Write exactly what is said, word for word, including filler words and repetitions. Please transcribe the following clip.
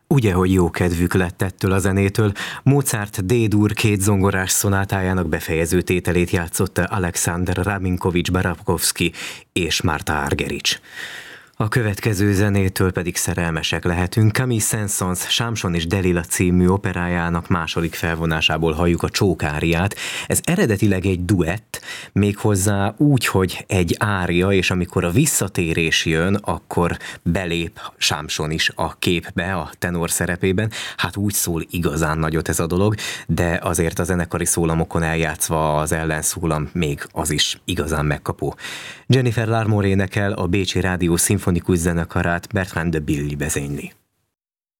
Ugye, hogy jó kedvük lett ettől a zenétől. Mozart D-dur két zongorás szonátájának befejező tételét játszotta Alexander Raminkovics Barakovszky és Marta Argerich. A következő zenétől pedig szerelmesek lehetünk. Camille Saint-Saëns Sámson és Delila című operájának második felvonásából halljuk a csókáriát. Ez eredetileg egy duett, méghozzá úgy, hogy egy ária, és amikor a visszatérés jön, akkor belép Sámson is a képbe, a tenor szerepében. Hát úgy szól igazán nagyot ez a dolog, de azért a zenekari szólamokon eljátszva az ellenszólam még az is igazán megkapó. Jennifer Larmore énekel, a Bécsi Rádió szimfonikus zenekarát Bertrand de Billy vezényli.